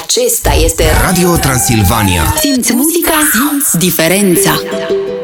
Acesta este Radio Transilvania. Simți muzica, simți diferența.